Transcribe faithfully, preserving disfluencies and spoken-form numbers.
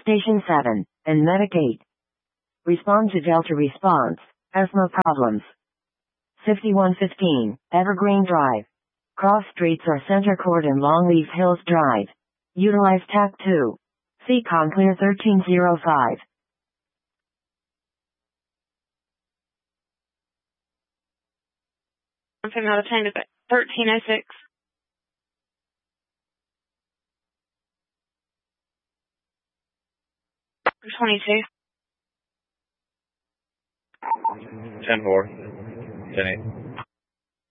Station seven, and Medic eight. Respond to Delta response. E S M O problems. fifty-one fifteen, Evergreen Drive. Cross streets are Center Court and Longleaf Hills Drive. Utilize T A C two. C COM clear thirteen oh five. Something out of ten to thirteen oh six. twenty-two. ten four. ten eight.